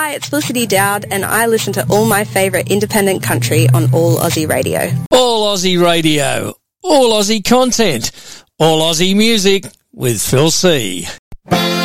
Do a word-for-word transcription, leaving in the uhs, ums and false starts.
Hi, it's Felicity Dowd, and I listen to all my favourite independent country on All Aussie Radio. All Aussie Radio, all Aussie content, all Aussie music with Phil C.